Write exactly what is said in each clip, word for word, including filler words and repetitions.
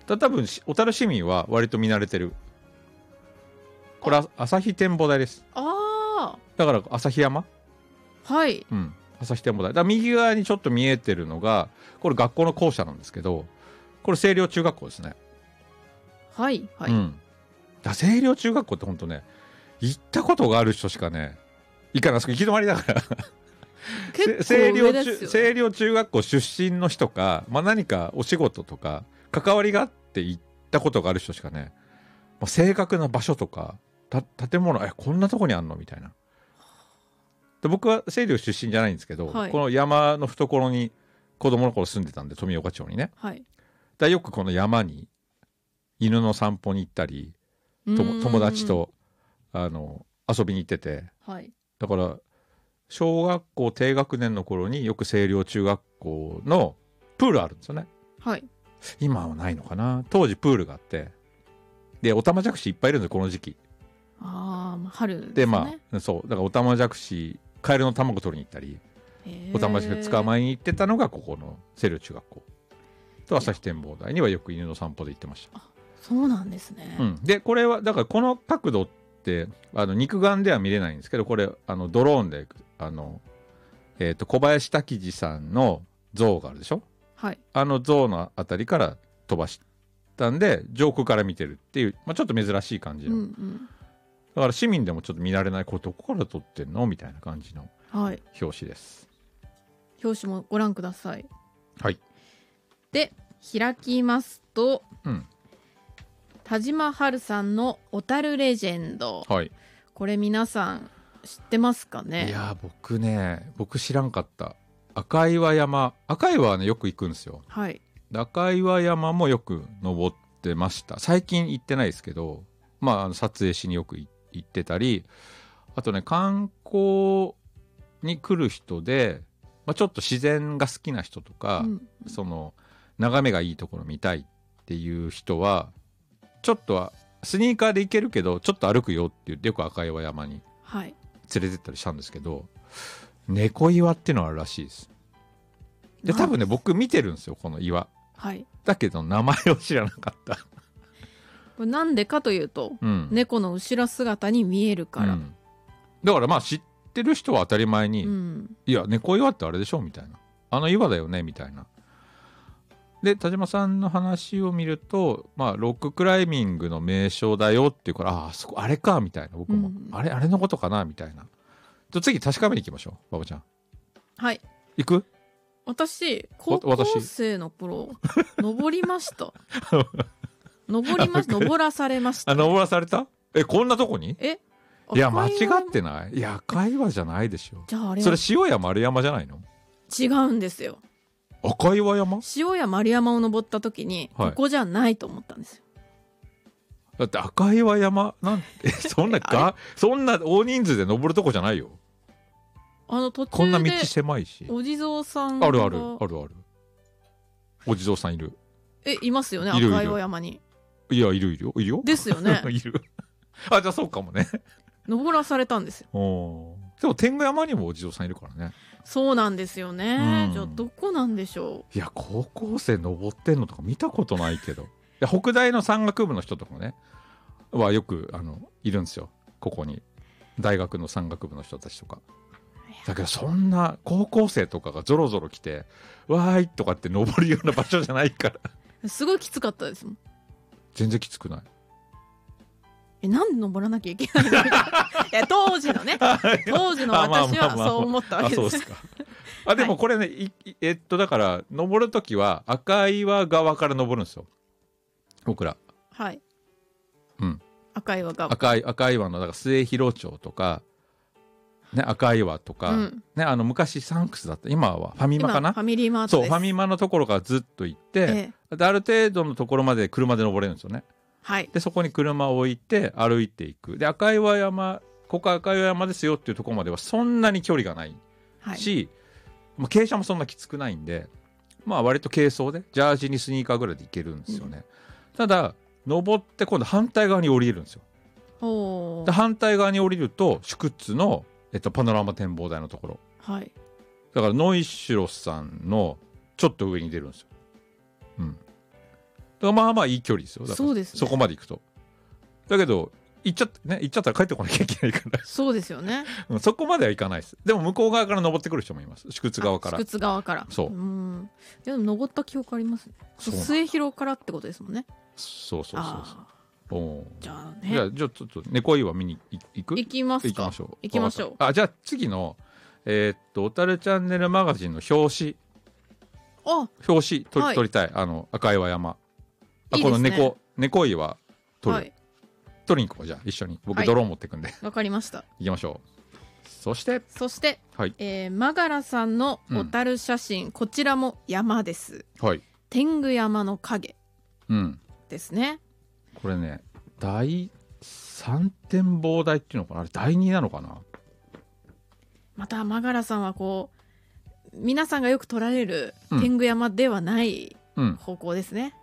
だ多分小樽市民は割と見慣れてる。これは旭展望台です。 ああ。 だから旭山。 はい。 うん。旭展望台。だから右側にちょっと見えてるのが、これ学校の校舎なんですけど、これ星稜中学校ですね。 はいはい。 うん。だ星稜中学校って本当ね、行ったことがある人しかね、行かない。行き止まりだから。 結構上ですよね。 星稜中学校出身の人か、まあ、何かお仕事とか関わりがあって行ったことがある人しかね、まあ、正確な場所とかた建物、えこんなとこにあんのみたいな。で僕は星稜出身じゃないんですけど、はい、この山の懐に子供の頃住んでたんで、富岡町にね、はい、だよくこの山に犬の散歩に行ったりと友達とあの遊びに行ってて、はい、だから小学校低学年の頃によく星稜中学校のプールあるんですよね。はい。今はないのかな。当時プールがあって、でオタマジャクシいっぱいいるんですよこの時期。 ああ、春ですね。 でまあそうだからオタマジャクシカエルの卵取りに行ったり、オタマジャクシ捕まえに行ってたのがここの星稜中学校と旭展望台にはよく犬の散歩で行ってました。 あ、そうなんですね。 うん。でこれはだからこの角度ってあの肉眼では見れないんですけど、これあのドローンであの、えー、と小林滝次さんの像があるでしょ、はい、あの像のあたりから飛ばしたんで上空から見てるっていう、まあ、ちょっと珍しい感じの、うんうん、だから市民でもちょっと見慣れない、これどこから撮ってんのみたいな感じの表紙です、 はい、表紙もご覧ください。 はい。 で開きますと、 うん、 田島春さんの小樽レジェンド、はい、これ皆さん知ってますかね。 いや僕ね僕知らんかった。赤岩山、赤岩はねよく行くんですよ。はい。赤岩山もよく登ってました。最近行ってないですけど、まあ、あの撮影しによく行ってたり、あとね観光に来る人で、まあ、ちょっと自然が好きな人とか、うん、その眺めがいいところ見たいっていう人はちょっとはスニーカーで行けるけどちょっと歩くよって言ってよく赤岩山に、はい、連れてったりしたんですけど、猫岩っていうのがあるらしいです。で多分ね僕見てるんですよこの岩、はい、だけど名前を知らなかったこれなんでかというと、うん、猫の後ろ姿に見えるから、うん、 だからまあ知ってる人は当たり前に、うん、いや猫岩ってあれでしょみたいな、あの岩だよねみたいな。で田島さんの話を見ると、まあ、ロッククライミングの名称だよっていうから、ああそこあれかみたいな、僕も、うん、あれあれのことかなみたいな。じゃ次確かめに行きましょう。バボちゃん、 はい行く。 私高校生の頃登りました登りました登らされました、 ね、あ登らされた。えこんなとこに。えいや間違ってない。いや赤岩じゃないでしょ。じゃああれそれ塩屋丸山じゃないの。 違うんですよ。 赤岩山、 塩屋丸山を登った時に、はい、ここじゃないと思ったんですよ。 だって赤岩山なんてそんながそんな大人数で登るとこじゃないよ。 あの途中でこんな道狭いし。 お地蔵さんがあるあるあるある。お地蔵さんいる。 えいますよね。赤岩山に。 いやいるいるよいるよ。 ですよね。 いる。あじゃあそうかもね。 登らされたんですよ。 おでも天狗山にもお地蔵さんいるからね。 そうなんですよね、うん、じゃあどこなんでしょう。いや高校生登ってんのとか見たことないけどで北大の山岳部の人とかねはよくあのいるんですよここに。大学の山岳部の人たちとかだけど、そんな高校生とかがゾロゾロ来てわーいとかって登るような場所じゃないからすごいきつかったですもん。 全然きつくない。 えなんで登らなきゃいけないのみたいな。いや当時のね当時の私はそう思ったわけです。あ、まあまあまあ、あ、そうですか。 あでもこれね、はい、えっとだから登るときは赤岩側から登るんですよ僕ら。はい、うん、 赤岩側赤い赤岩のだから末広町とか、ね、赤岩とか、うんね、あの昔サンクスだった、今はファミマかな。 ファミリーマートです。 そうファミマのところからずっと行って、ええ、である程度のところまで車で登れるんですよね。はい、でそこに車を置いて歩いていく。で赤岩山、ここ赤岩山ですよっていうところまではそんなに距離がないし、はい、傾斜もそんなきつくないんで、まあ割と軽装でジャージにスニーカーぐらいで行けるんですよね、うん、ただ登って今度反対側に降りるんですよ。で反対側に降りると宿津の、えっと、パノラマ展望台のところ、はい、だからノイシュロスさんのちょっと上に出るんですよ、うん、 からまあまあいい距離ですよ。だからそうですねそこまで行くと。だけど行っちゃってね、行っちゃったら帰ってこなきゃいけないからそうですよね。 うんそこまでは行かないです。でも向こう側から登ってくる人もいます。宿津側から。 宿津側から。 そうんいやでも登った記憶ありますね。 そうなんだ末広からってことですもんね。 そうそうそうそう。 あおーーじゃあじゃあね。 じゃあちょっと猫岩見に行く行きますか。 行きましょう。 行きましょうわかったあ、じゃあ次の、えーっと、小樽チャンネルマガジンの表紙、 あ、 表紙撮り,、 はい撮りたい。あの、赤岩山。あ、 いいですねこの猫、猫岩撮る、 はい。 撮りに行こう。じゃあ一緒に。僕はいドローン持ってくんで。 わかりました。 行きましょう。そして、 そして、 はい。 えー、マガラさんの小樽写真、こちらも山です。 はい。 天狗山の影うん。 ですね。 これね、第三展望台っていうのかなあれ、第二なのかなまたマガラさんはこう皆さんがよく撮られるうん天狗山ではないうん。 方向ですね。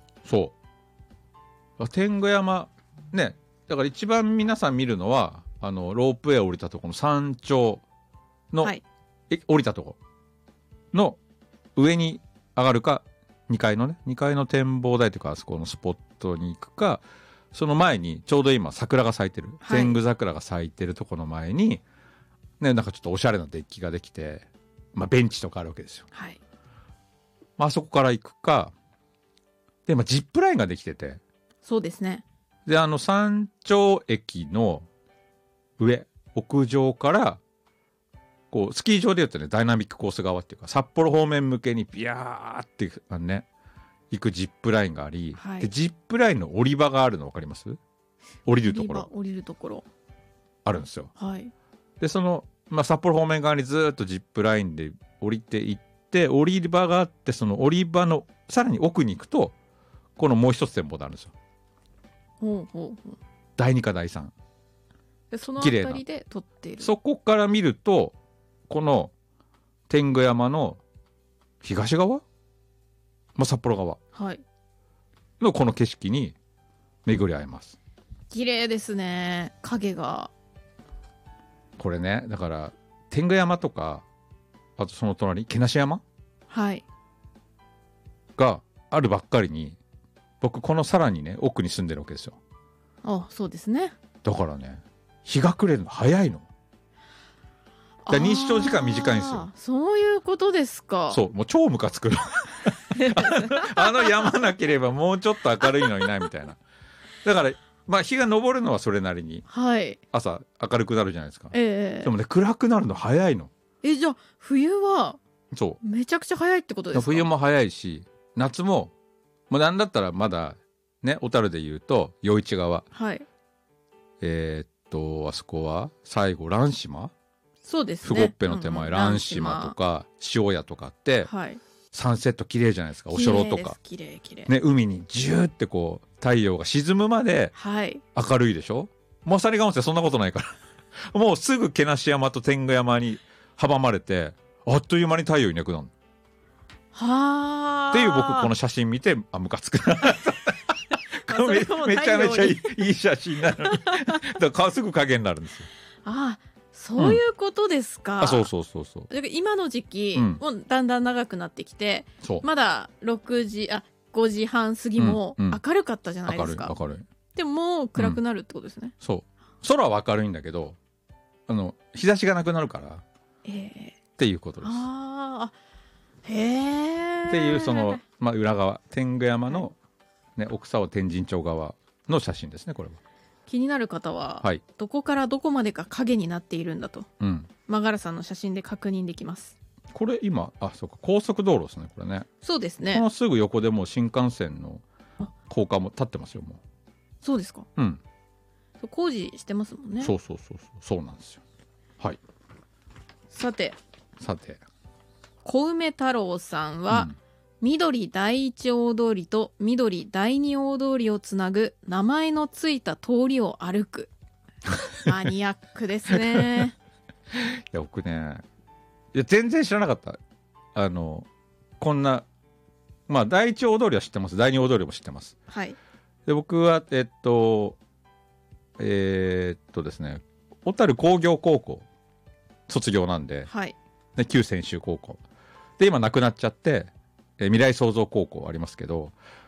そう。天狗山、ね、だから一番皆さん見るのは、あの、ロープウェイ降りたところの山頂の、 はい。 え降りたとこの上に上がるか、にかいのね、にかいの展望台というか、あそこのスポットに行くか、その前にちょうど今桜が咲いてる、 はい天狗桜が咲いてるところの前に、ね、なんかちょっとおしゃれなデッキができて、まあベンチとかあるわけですよ。 はい。 まあそこから行くか、で、まあジップラインができてて、 そうですね。 で、あの山頂駅の上、屋上から、こう、スキー場で言うとね、ダイナミックコース側っていうか、札幌方面向けにビヤーってあのね、行くジップラインがあり、 はいで、ジップラインの降り場があるの分かります？降りるところ降りるところ。 あるんですよ。 はい。 で、その、まあ、札幌方面側にずーっとジップラインで降りていって、降り場があって、その降り場のさらに奥に行くと、このもう一つ展望台あるんですよ。 ほうほうほう。 だいにかだいさん。 でそのあ綺麗なたりで撮っている。 そこから見ると、この天狗山の東側、まあ、札幌側はい。 のこの景色に巡り合えます。 綺麗ですね。影が。 これね、だから天狗山とか、あとその隣毛無山はい。 があるばっかりに、僕このさらにね奥に住んでるわけですよ。 あ、そうですね。 だからね、日が暮れるの早いの。だから日照時間短いんですよ。 あーそういうことですか。 そう、もう超ムカつくの。あの山なければもうちょっと明るいのになみたいな。だからまあ日が昇るのはそれなりにはい。 朝明るくなるじゃないですか。 ええでもね、暗くなるの早いの。 え、じゃあ冬はそめちゃくちゃ早いってことでう。 すか？ 冬も早いし、夏も、もうなんだったらまだね、小樽で言うと余市川、 はい。 えーっとあそこは最後蘭島、 そうですふね。 ごっぺの手前、 うんうん蘭島とか塩屋とかってはい。 サンセット綺麗じゃないですか。おしょろとか綺麗綺麗。 ね、海にジューってこう太陽が沈むまではい。 明るいでしょ。まさにがんってそんなことないからもうすぐ毛無山と天狗山に阻まれて、あっという間に太陽いなくなるはあ。 っていう、僕この写真見て、あ、ムカつくなそれもめめちゃめちゃい太いいい写真なのにだからすぐ影になるんですよ。 ああ、そういうことですか。 あ、そうそうそうそうだから今の時期、 うんもうだんだん長くなってきて、 そう、 まだろくじ、あ、ごじはん過ぎもうんうん明るかったじゃない明るいですか。 明るい。 でももう暗くなるってことですね。 そう、空は明るいんだけど、あの日差しがなくなるからっええていうことです。 ああ、へえ。 っていうその、まあ、裏側、天狗山の、ね、奥沢天神町側の写真ですね、これは。 気になる方は、 はい、 どこからどこまでか影になっているんだと、 うん、 マガラさんの写真で確認できます。 これ今、あ、そうか、高速道路ですね、これね。 そうですね。 このすぐ横でもう新幹線の高架も立ってますよ、もそうですか。 う。うん、 そう工事してますもんね。 そうそうそうそう、そうなんですよ。はい。 さて、 さて、 小梅太郎さんは、 うん緑第一大通りと緑第二大通りをつなぐ名前のついた通りを歩く。マニアックですね。 いや僕ね、いや全然知らなかった。あのこんな、まあ第一大通りは知ってます。第二大通りも知ってます。 はい。 で僕はえっとえーっとですね、小樽工業高校卒業なんで、 はい。 で旧専修高校で今なくなっちゃって、えー未来創造高校ありますけど、